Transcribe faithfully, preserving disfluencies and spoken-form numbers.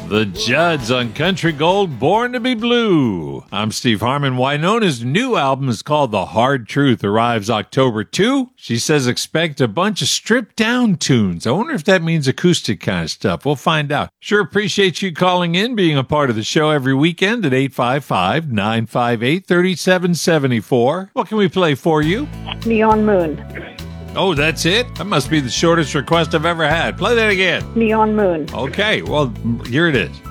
The Judds on Country Gold, Born to be Blue. I'm Steve Harmon. Wynona's new album is called The Hard Truth, arrives October second. She says expect a bunch of stripped down tunes. I wonder if that means acoustic kind of stuff. We'll find out. Sure appreciate you calling in, being a part of the show every weekend at eight five five, nine five eight, three seven seven four. What can we play for you? Neon Moon. Oh, that's it? That must be the shortest request I've ever had. Play that again. Neon Moon. Okay, well, here it is.